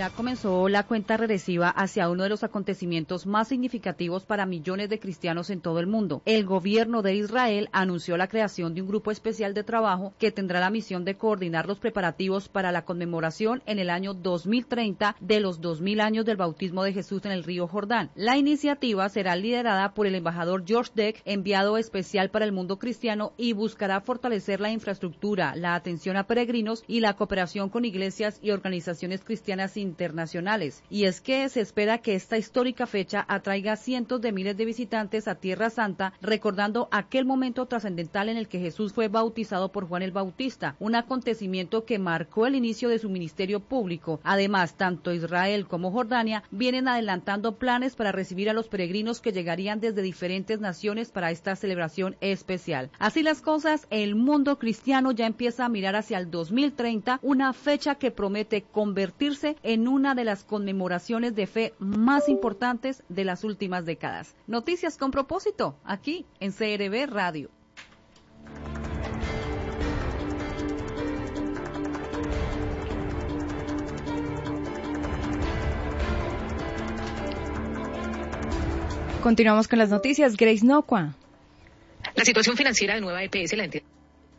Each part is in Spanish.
Ya comenzó la cuenta regresiva hacia uno de los acontecimientos más significativos para millones de cristianos en todo el mundo. El gobierno de Israel anunció la creación de un grupo especial de trabajo que tendrá la misión de coordinar los preparativos para la conmemoración en el año 2030 de los 2000 años del bautismo de Jesús en el río Jordán. La iniciativa será liderada por el embajador George Deck, enviado especial para el mundo cristiano, y buscará fortalecer la infraestructura, la atención a peregrinos y la cooperación con iglesias y organizaciones cristianas internacionales. Y es que se espera que esta histórica fecha atraiga cientos de miles de visitantes a Tierra Santa, recordando aquel momento trascendental en el que Jesús fue bautizado por Juan el Bautista, un acontecimiento que marcó el inicio de su ministerio público. Además, tanto Israel como Jordania vienen adelantando planes para recibir a los peregrinos que llegarían desde diferentes naciones para esta celebración especial. Así las cosas, el mundo cristiano ya empieza a mirar hacia el 2030, una fecha que promete convertirse en una de las conmemoraciones de fe más importantes de las últimas décadas. Noticias con propósito, aquí en CRB Radio. Continuamos con las noticias. Grace Nocua. La situación financiera de Nueva EPS, la entidad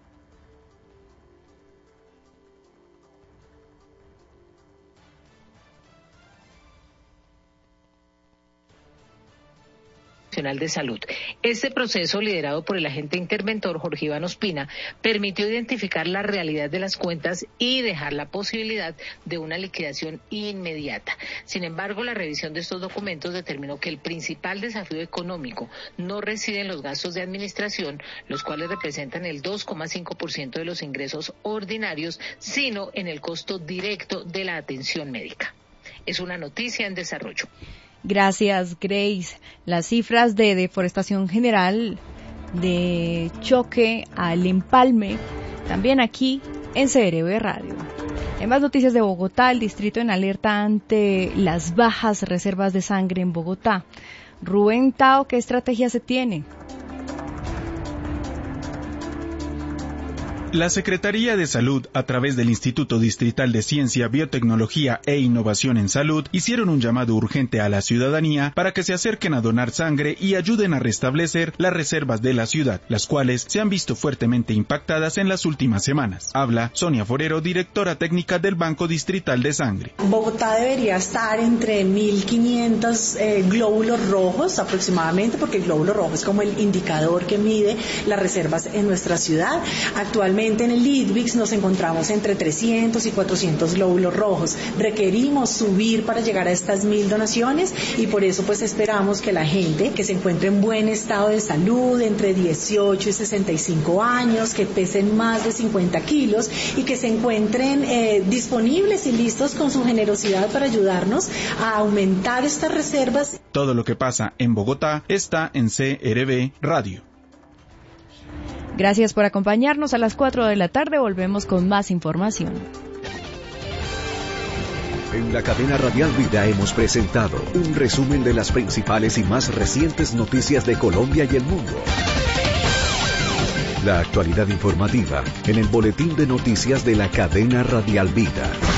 de Salud. Este proceso, liderado por el agente interventor Jorge Iván Ospina, permitió identificar la realidad de las cuentas y dejar la posibilidad de una liquidación inmediata. Sin embargo, la revisión de estos documentos determinó que el principal desafío económico no reside en los gastos de administración, los cuales representan el 2,5% de los ingresos ordinarios, sino en el costo directo de la atención médica. Es una noticia en desarrollo. Gracias, Grace. Las cifras de deforestación general, de choque al empalme, también aquí en CRB Radio. En más noticias de Bogotá, el distrito en alerta ante las bajas reservas de sangre en Bogotá. Rubén Tao, ¿qué estrategia se tiene? La Secretaría de Salud, a través del Instituto Distrital de Ciencia, Biotecnología e Innovación en Salud, hicieron un llamado urgente a la ciudadanía para que se acerquen a donar sangre y ayuden a restablecer las reservas de la ciudad, las cuales se han visto fuertemente impactadas en las últimas semanas. Habla Sonia Forero, directora técnica del Banco Distrital de Sangre. Bogotá debería estar entre 1.500 glóbulos rojos aproximadamente, porque el glóbulo rojo es como el indicador que mide las reservas en nuestra ciudad. Actualmente en el IDVIX nos encontramos entre 300 y 400 glóbulos rojos. Requerimos subir para llegar a estas 1.000 donaciones y por eso pues esperamos que la gente que se encuentre en buen estado de salud, entre 18 y 65 años, que pesen más de 50 kilos y que se encuentren disponibles y listos con su generosidad para ayudarnos a aumentar estas reservas. Todo lo que pasa en Bogotá está en CRB Radio. Gracias por acompañarnos. A las 4 de la tarde volvemos con más información. En la cadena Radial Vida hemos presentado un resumen de las principales y más recientes noticias de Colombia y el mundo. La actualidad informativa en el boletín de noticias de la cadena Radial Vida.